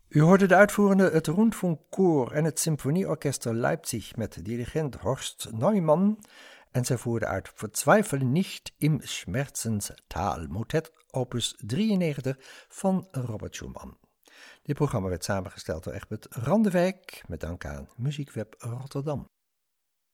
U hoorde de uitvoerende het Rundfunkchor en het Symfonieorchester Leipzig met dirigent Horst Neumann en zij voerden uit Verzweifle nicht im Schmerzenstal, motet opus 93 van Robert Schumann. Dit programma werd samengesteld door Egbert Randewijk met dank aan Muziekweb Rotterdam.